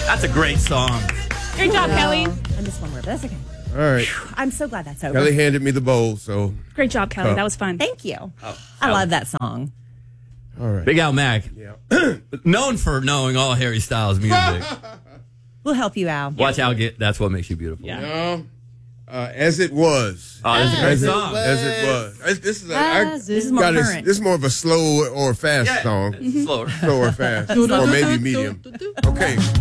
That's a great song. Great job, Kelly. I missed one word, but that's okay. All right. I'm so glad that's over. Kelly handed me the bowl, so. Great job, Kelly. That was fun. Thank you. I love that song. All right. Big Al Mac. Yeah. Known for knowing all Harry Styles music. We'll help you out. Watch Al get That's What Makes You Beautiful. Yeah. As it was. Oh, this is a great song. As it was. This is more current. This is more of a slow or fast song. Slower. Slow or fast. Or maybe medium. Okay.